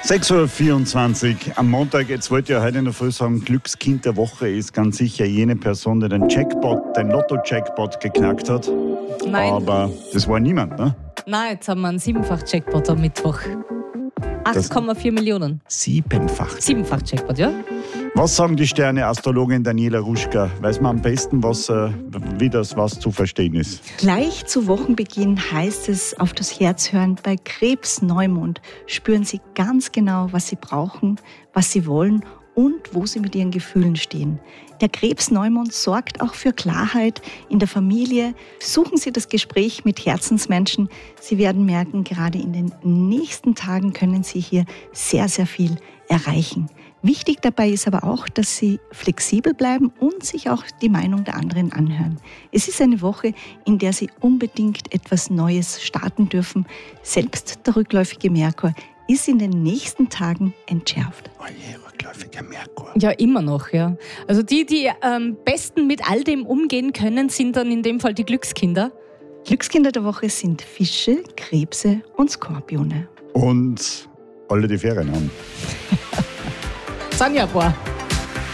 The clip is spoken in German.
6.24 Uhr am Montag. Jetzt wollte ich ja heute in der Früh sagen, Glückskind der Woche ist ganz sicher jene Person, die den Lotto-Jackpot geknackt hat. Nein. Aber das war niemand, ne? Nein, jetzt haben wir einen 7-fach-Jackpot am Mittwoch. 8,4 Millionen. 7-fach. 7-fach-Jackpot, ja? Was sagen die Sterne-Astrologin Daniela Ruschka? Weiß man am besten, wie das was zu verstehen ist? Gleich zu Wochenbeginn heißt es auf das Herz hören. Bei Krebs-Neumond spüren Sie ganz genau, was Sie brauchen, was Sie wollen und wo Sie mit Ihren Gefühlen stehen. Der Krebs-Neumond sorgt auch für Klarheit in der Familie. Suchen Sie das Gespräch mit Herzensmenschen. Sie werden merken, gerade in den nächsten Tagen können Sie hier sehr, sehr viel erreichen. Wichtig dabei ist aber auch, dass Sie flexibel bleiben und sich auch die Meinung der anderen anhören. Es ist eine Woche, in der Sie unbedingt etwas Neues starten dürfen. Selbst der rückläufige Merkur ist in den nächsten Tagen entschärft. Oh je, rückläufiger Merkur. Ja, immer noch, ja. Also die am besten mit all dem umgehen können, sind dann in dem Fall die Glückskinder. Glückskinder der Woche sind Fische, Krebse und Skorpione. Und alle, die Ferien haben. Sagen ja ein paar.